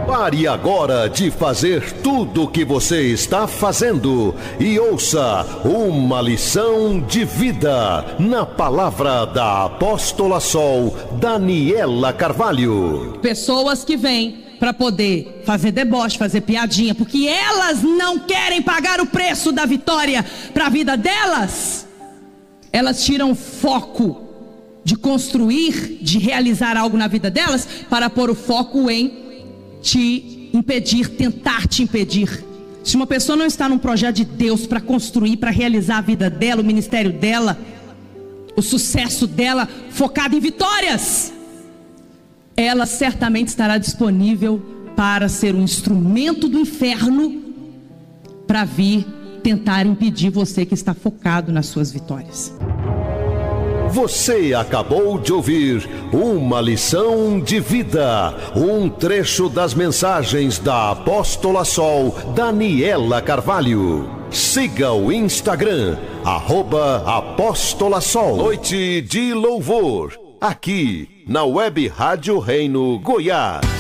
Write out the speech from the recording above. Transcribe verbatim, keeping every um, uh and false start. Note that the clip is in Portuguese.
Pare agora de fazer tudo o que você está fazendo e ouça uma lição de vida na palavra da Apóstola Sol Daniela Carvalho. Pessoas que vêm para poder fazer deboche, fazer piadinha, porque elas não querem pagar o preço da vitória para a vida delas. Elas tiram foco de construir, de realizar algo na vida delas, para pôr o foco em te impedir, tentar te impedir. Se uma pessoa não está num projeto de Deus para construir, para realizar a vida dela, o ministério dela, o sucesso dela, focado em vitórias, ela certamente estará disponível para ser um instrumento do inferno para vir tentar impedir você que está focado nas suas vitórias. Você acabou de ouvir uma lição de vida, um trecho das mensagens da Apóstola Sol Daniela Carvalho. Siga o Instagram, arroba Apóstola Sol. Noite de louvor, aqui na Web Rádio Reino Goiás.